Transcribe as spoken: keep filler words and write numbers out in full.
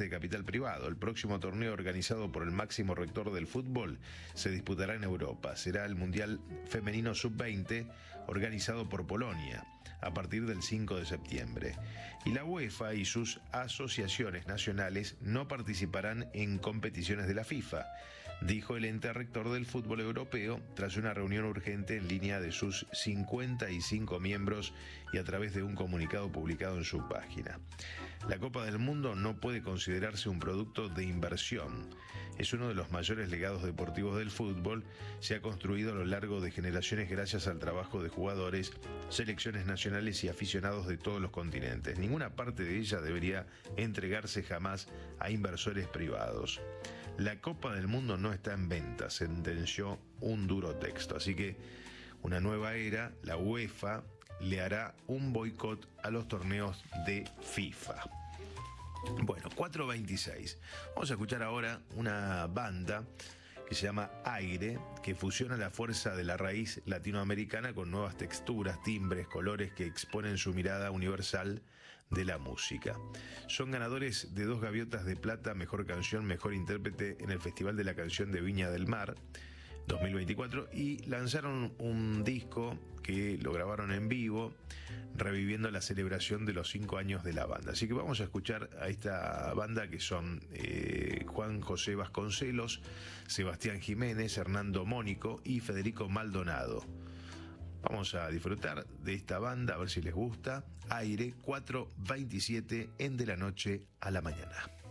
de capital privado. El próximo torneo organizado por el máximo rector del fútbol se disputará en Europa. Será el Mundial Femenino sub veinte organizado por Polonia a partir del cinco de septiembre. Y la UEFA y sus asociaciones nacionales no participarán en competiciones de la FIFA, dijo el ente rector del fútbol europeo tras una reunión urgente en línea de sus cincuenta y cinco miembros y a través de un comunicado publicado en su página. La Copa del Mundo no puede considerarse un producto de inversión. Es uno de los mayores legados deportivos del fútbol. Se ha construido a lo largo de generaciones gracias al trabajo de jugadores, selecciones nacionales y aficionados de todos los continentes. Ninguna parte de ella debería entregarse jamás a inversores privados. La Copa del Mundo no está en venta, sentenció un duro texto. Así que una nueva era, la UEFA le hará un boicot a los torneos de FIFA. Bueno, cuatro veintiséis. Vamos a escuchar ahora una banda que se llama Aire, que fusiona la fuerza de la raíz latinoamericana con nuevas texturas, timbres, colores que exponen su mirada universal de la música. Son ganadores de dos gaviotas de plata, mejor canción, mejor intérprete en el Festival de la Canción de Viña del Mar dos mil veinticuatro y lanzaron un disco que lo grabaron en vivo, reviviendo la celebración de los cinco años de la banda. Así que vamos a escuchar a esta banda que son eh, Juan José Vasconcelos, Sebastián Jiménez, Hernando Mónico y Federico Maldonado. Vamos a disfrutar de esta banda, a ver si les gusta. Aire, cuatro veintisiete en De la Noche a la Mañana.